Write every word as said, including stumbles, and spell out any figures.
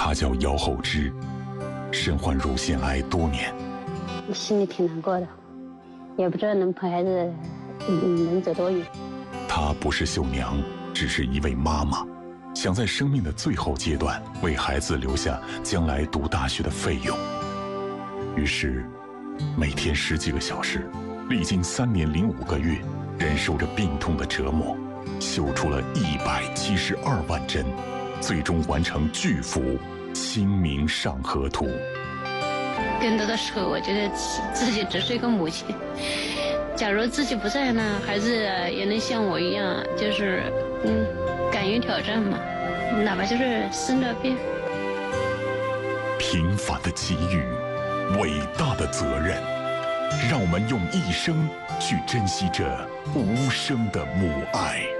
她叫姚厚芝，身患乳腺癌多年， 心里挺难过的，也不知道能陪孩子嗯能走多远。 她不是绣娘，只是一位妈妈，想在生命的最后阶段为孩子留下将来读大学的费用。于是，每天十几个小时，历经三年零五个月，忍受着病痛的折磨，绣出了一百七十二万针，最终完成巨幅《清明上河图》。 更多的时候，我觉得自己只是一个母亲。假如自己不在呢，孩子也能像我一样，就是嗯，敢于挑战嘛，哪怕就是生了病。 平凡的机遇，伟大的责任，让我们用一生去珍惜这无声的母爱。